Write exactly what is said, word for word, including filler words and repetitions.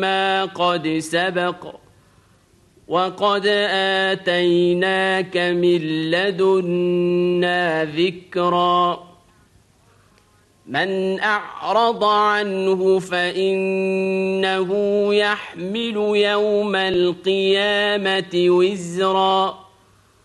ما قد سبق وقد آتيناك من لدنا ذكرا من أعرض عنه فإنه يحمل يوم القيامة وزرا